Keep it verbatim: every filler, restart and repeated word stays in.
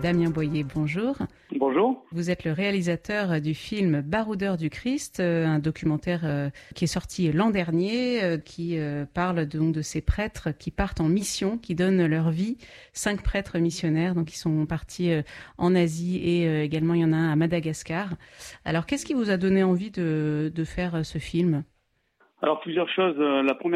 Damien Boyer, bonjour. Bonjour. Vous êtes le réalisateur du film Baroudeurs du Christ, un documentaire qui est sorti l'an dernier, qui parle donc de ces prêtres qui partent en mission, qui donnent leur vie. Cinq prêtres missionnaires, donc ils sont partis en Asie et également il y en a un à Madagascar. Alors qu'est-ce qui vous a donné envie de, de faire ce film ? Alors plusieurs choses. La première